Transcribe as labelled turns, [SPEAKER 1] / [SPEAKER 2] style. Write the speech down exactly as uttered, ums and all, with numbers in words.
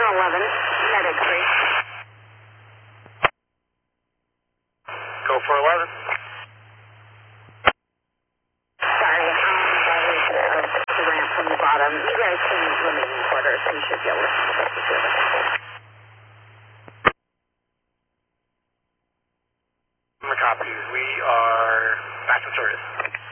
[SPEAKER 1] eleven, medic three.
[SPEAKER 2] Go for eleven.
[SPEAKER 1] Sorry, um, the ramp from the bottom. You guys can limit in quarters, so you should be able to see the service.
[SPEAKER 2] I'm going to copy. We are back to service.